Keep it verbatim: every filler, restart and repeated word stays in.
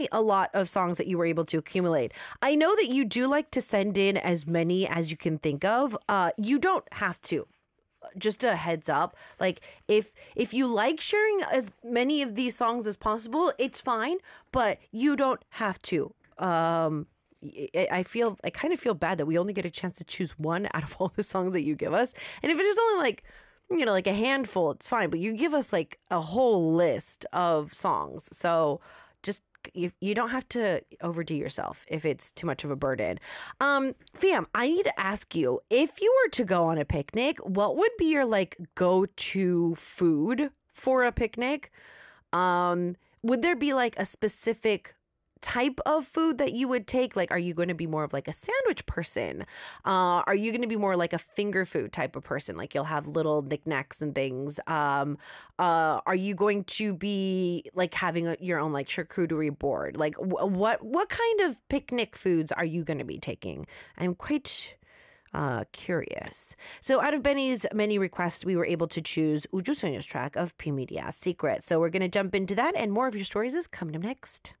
a lot of songs that you were able to accumulate. I know that you do like to send in as many as you can think of. Uh, you don't have to. Just a heads up. Like if if you like sharing as many of these songs as possible, it's fine, but you don't have to. Um, I I feel I kind of feel bad that we only get a chance to choose one out of all the songs that you give us. And if it is only like, you know, like a handful, it's fine. But you give us like a whole list of songs. So just you, you don't have to overdo yourself if it's too much of a burden. Um, fam, I need to ask you, if you were to go on a picnic, what would be your like go-to food for a picnic? Um, would there be like a specific type of food that you would take? Like, are you going to be more of like a sandwich person? Uh, are you going to be more like a finger food type of person? Like you'll have little knickknacks and things. Um, uh, are you going to be like having a, your own like charcuterie board? Like wh- what, what kind of picnic foods are you going to be taking? I'm quite uh, curious. So out of Benny's many requests, we were able to choose Uju Sonyo's track of P Media Secret. So we're going to jump into that, and more of your stories is coming up next.